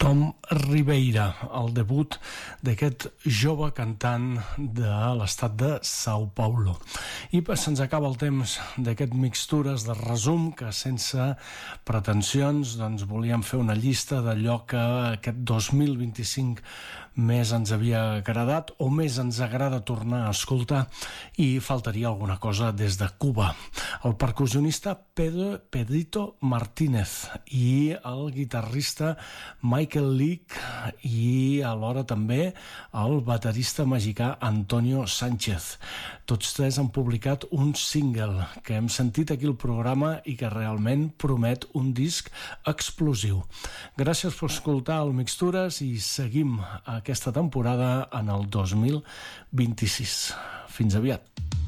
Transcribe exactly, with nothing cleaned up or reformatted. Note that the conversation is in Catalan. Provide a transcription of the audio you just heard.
Tom Ribeira, el debut d'aquest jove cantant de l'estat de São Paulo. I se'ns acaba el temps d'aquest Mixtures de resum, que sense pretensions doncs, volíem fer una llista d'allò que aquest dos mil vint-i-cinc més ens havia agradat o més ens agrada tornar a escoltar, i faltaria alguna cosa des de Cuba. El percussionista Pedro Pedrito Martínez i el guitarrista Michael Leak, i alhora també el baterista mexicà Antonio Sánchez. Tots tres han publicat un single que hem sentit aquí al programa i que realment promet un disc explosiu. Gràcies per escoltar el Mixtures i seguim aquesta temporada en el dos mil vint-i-sis. Fins aviat.